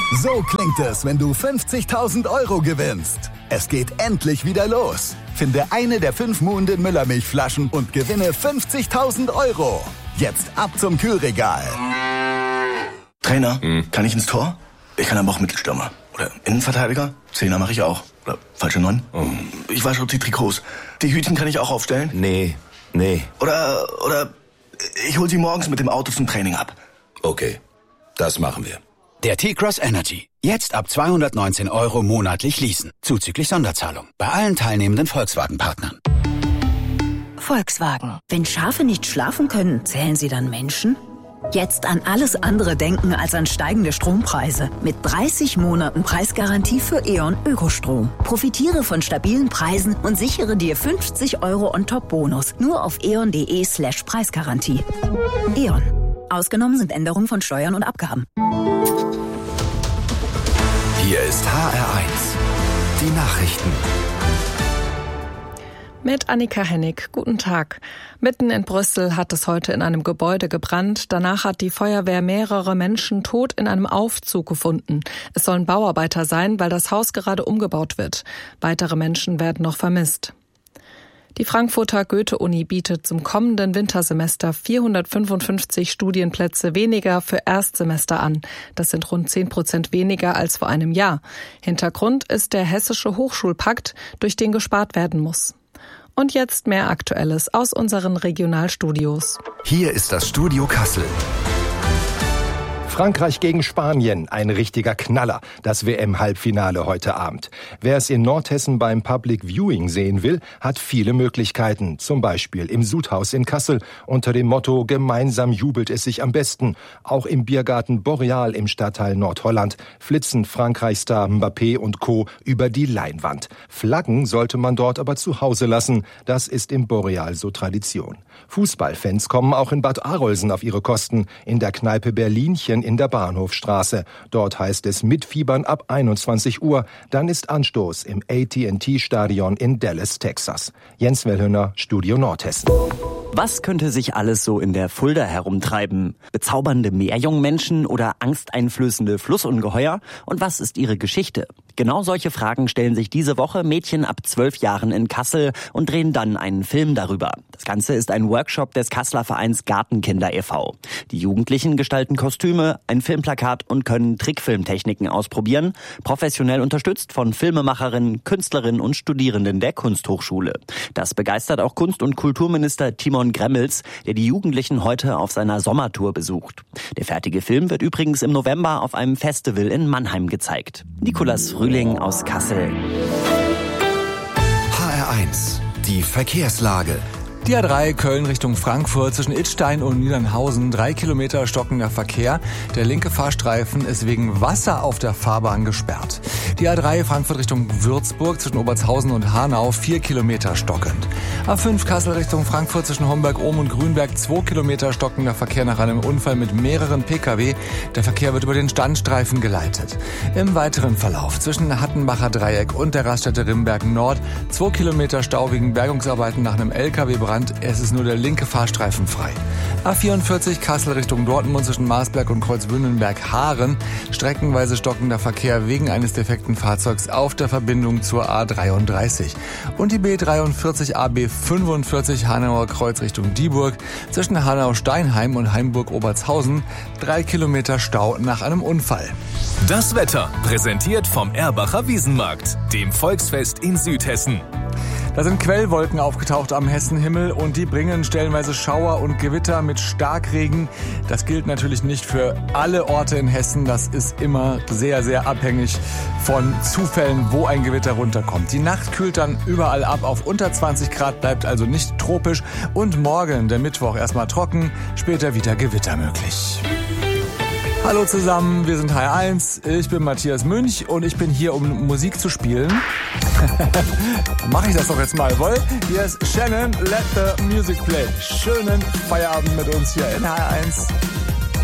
So klingt es, wenn du 50.000 € gewinnst. Es geht endlich wieder los. Finde eine der 5 Muhnden Müllermilchflaschen und gewinne 50.000 €. Jetzt ab zum Kühlregal. Trainer, kann ich ins Tor? Ich kann aber auch Mittelstürmer. Oder Innenverteidiger? Zehner mache ich auch. Oder falsche 9? Ich wasche auch die Trikots. Die Hütchen kann ich auch aufstellen? Nee. Oder ich hol sie morgens mit dem Auto zum Training ab. Okay, das machen wir. Der T-Cross Energy. Jetzt ab 219 € monatlich leasen. Zuzüglich Sonderzahlung. Bei allen teilnehmenden Volkswagen-Partnern. Volkswagen. Wenn Schafe nicht schlafen können, zählen sie dann Menschen? Jetzt an alles andere denken als an steigende Strompreise. Mit 30 Monaten Preisgarantie für E.ON Ökostrom. Profitiere von stabilen Preisen und sichere dir 50 € on-top-Bonus. Nur auf eon.de/Preisgarantie. E.ON. Ausgenommen sind Änderungen von Steuern und Abgaben. Hier ist HR1. Die Nachrichten. Mit Annika Hennig. Guten Tag. Mitten in Brüssel hat es heute in einem Gebäude gebrannt. Danach hat die Feuerwehr mehrere Menschen tot in einem Aufzug gefunden. Es sollen Bauarbeiter sein, weil das Haus gerade umgebaut wird. Weitere Menschen werden noch vermisst. Die Frankfurter Goethe-Uni bietet zum kommenden Wintersemester 455 Studienplätze weniger für Erstsemester an. Das sind rund 10% weniger als vor einem Jahr. Hintergrund ist der Hessische Hochschulpakt, durch den gespart werden muss. Und jetzt mehr Aktuelles aus unseren Regionalstudios. Hier ist das Studio Kassel. Frankreich gegen Spanien, ein richtiger Knaller, das WM-Halbfinale heute Abend. Wer es in Nordhessen beim Public Viewing sehen will, hat viele Möglichkeiten. Zum Beispiel im Sudhaus in Kassel unter dem Motto "Gemeinsam jubelt es sich am besten". Auch im Biergarten Boreal im Stadtteil Nordholland flitzen Frankreich-Star Mbappé und Co. über die Leinwand. Flaggen sollte man dort aber zu Hause lassen. Das ist im Boreal so Tradition. Fußballfans kommen auch in Bad Arolsen auf ihre Kosten. In der Kneipe Berlinchen in der Bahnhofstraße. Dort heißt es mitfiebern ab 21 Uhr. Dann ist Anstoß im AT&T-Stadion in Dallas, Texas. Jens Wellhöner, Studio Nordhessen. Was könnte sich alles so in der Fulda herumtreiben? Bezaubernde Meerjungmenschen oder angsteinflößende Flussungeheuer? Und was ist ihre Geschichte? Genau solche Fragen stellen sich diese Woche Mädchen ab 12 Jahren in Kassel und drehen dann einen Film darüber. Das Ganze ist ein Workshop des Kasseler Vereins Gartenkinder e.V. Die Jugendlichen gestalten Kostüme, ein Filmplakat und können Trickfilmtechniken ausprobieren, professionell unterstützt von Filmemacherinnen, Künstlerinnen und Studierenden der Kunsthochschule. Das begeistert auch Kunst- und Kulturminister Timon Gremmels, der die Jugendlichen heute auf seiner Sommertour besucht. Der fertige Film wird übrigens im November auf einem Festival in Mannheim gezeigt. Nicolas Frühling aus Kassel. HR1, die Verkehrslage. Die A3 Köln Richtung Frankfurt zwischen Idstein und Niedernhausen, 3 Kilometer stockender Verkehr. Der linke Fahrstreifen ist wegen Wasser auf der Fahrbahn gesperrt. Die A3 Frankfurt Richtung Würzburg zwischen Obertshausen und Hanau, 4 Kilometer stockend. A5 Kassel Richtung Frankfurt zwischen Homberg-Ohm und Grünberg, 2 Kilometer stockender Verkehr nach einem Unfall mit mehreren Pkw. Der Verkehr wird über den Standstreifen geleitet. Im weiteren Verlauf zwischen Hattenbacher Dreieck und der Raststätte Rimberg Nord, 2 Kilometer Stau wegen Bergungsarbeiten nach einem LKW-Brand. Es ist nur der linke Fahrstreifen frei. A44 Kassel Richtung Dortmund zwischen Marsberg und Kreuzwünenberg-Haaren. Streckenweise stockender Verkehr wegen eines defekten Fahrzeugs auf der Verbindung zur A33. Und die B43 AB45 Hanauer Kreuz Richtung Dieburg zwischen Hanau-Steinheim und Heimburg-Obertshausen. 3 Kilometer Stau nach einem Unfall. Das Wetter präsentiert vom Erbacher Wiesenmarkt, dem Volksfest in Südhessen. Da sind Quellwolken aufgetaucht am Hessenhimmel und die bringen stellenweise Schauer und Gewitter mit Starkregen. Das gilt natürlich nicht für alle Orte in Hessen. Das ist immer sehr, sehr abhängig von Zufällen, wo ein Gewitter runterkommt. Die Nacht kühlt dann überall ab auf unter 20 Grad, bleibt also nicht tropisch. Und morgen, der Mittwoch, erstmal trocken, später wieder Gewitter möglich. Hallo zusammen, wir sind HR1, ich bin Matthias Münch und ich bin hier, um Musik zu spielen. Dann mache ich das doch jetzt mal, wohl? Hier ist Shannon, Let the Music Play. Schönen Feierabend mit uns hier in HR1.